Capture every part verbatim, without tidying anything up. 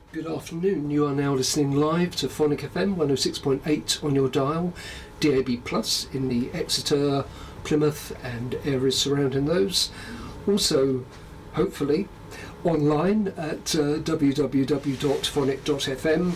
Good afternoon. You are now listening live to Phonic F M one oh six point eight on your dial, D A B plus in the Exeter, Plymouth and areas surrounding those. Also, hopefully, online at uh, w w w dot phonic dot f m.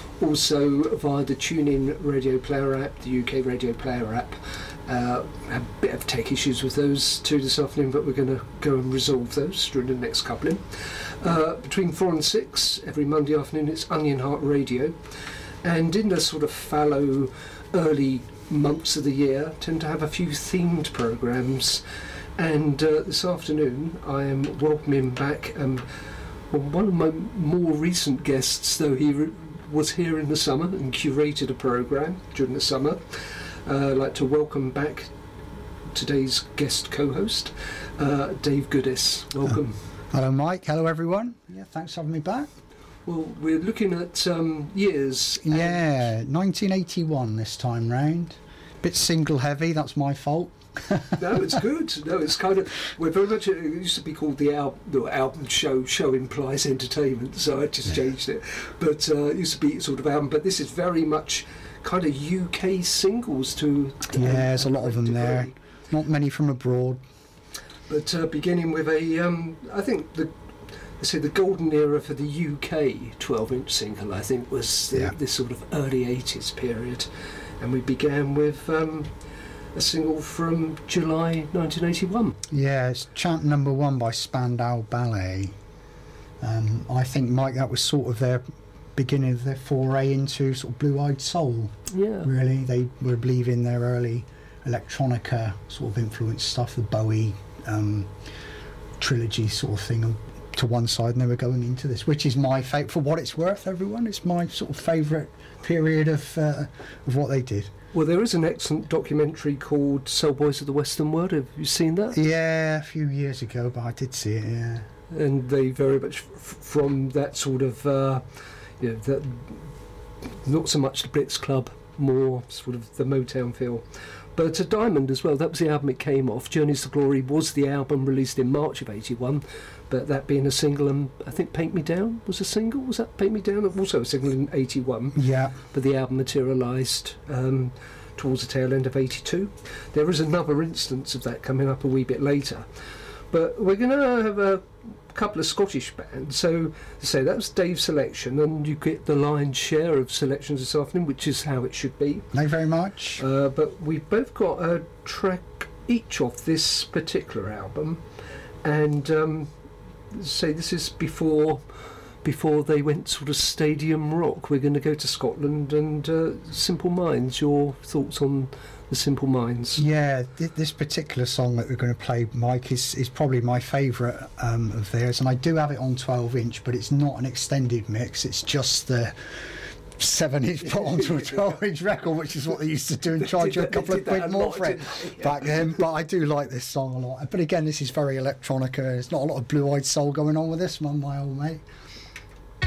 Also via the TuneIn Radio Player app, the U K Radio Player app. Uh, had a bit of tech issues with those two this afternoon, but we're going to go and resolve those during the next coupling. Uh, between four and six every Monday afternoon, it's Onion Heart Radio, and in the sort of fallow early months of the year, tend to have a few themed programmes. And uh, this afternoon, I am welcoming back um, well, one of my more recent guests, though he re- was here in the summer and curated a programme during the summer. Uh, I'd like to welcome back today's guest co-host, uh, Dave Goodis. Welcome. Uh, hello, Mike. Hello, everyone. Yeah, thanks for having me back. Well, we're looking at um, years. Yeah, nineteen eighty-one this time round. Bit single heavy. That's my fault. No, it's good. No, it's kind of, we're very much, it used to be called the album, the album show, show implies entertainment, so I just yeah. changed it. But uh, it used to be sort of album, but this is very much kind of U K singles to... to yeah, there's a lot of them degree. There. Not many from abroad. But uh, beginning with a, um, I think the, let's say the golden era for the U K twelve-inch single, I think, was the, yeah. this sort of early eighties period. And we began with... Um, a single from July nineteen eighty-one. Yeah, it's Chant Number One by Spandau Ballet. Um, I think, Mike, that was sort of their beginning of their foray into sort of blue-eyed soul. Yeah. Really, they were leaving their early electronica sort of influenced stuff, the Bowie um, trilogy sort of thing, to one side, and they were going into this, which is my favourite. For what it's worth, everyone, it's my sort of favourite period of uh, of what they did. Well, there is an excellent documentary called Soul Boys of the Western World. Have you seen that? Yeah, a few years ago, but I did see it, yeah. And they very much, f- from that sort of, uh, you know, that, not so much the Blitz Club, more sort of the Motown feel. But uh, Diamond as well, that was the album it came off. Journeys to Glory was the album released in March of eighty-one, but that being a single, and I think Paint Me Down was a single. Was that Paint Me Down? Also a single in eighty-one. Yeah. But the album materialised um, towards the tail end of eighty-two. There is another instance of that coming up a wee bit later. But we're going to have a couple of Scottish bands. So, to say that was Dave's selection, and you get the lion's share of selections this afternoon, which is how it should be. Thank you very much. Uh, but we've both got a track each of this particular album, and um, say this is before before they went sort of stadium rock. We're going to go to Scotland, and uh, Simple Minds. Your thoughts on the Simple Minds? Yeah, th- this particular song that we're going to play, Mike, is, is probably my favourite um, of theirs, and I do have it on twelve inch, but it's not an extended mix, it's just the seven inch put onto a twelve inch record, which is what they used to do and charge you a couple of quid more for it back then. But I do like this song a lot. But again, this is very electronica. There's not a lot of blue-eyed soul going on with this one, my old mate.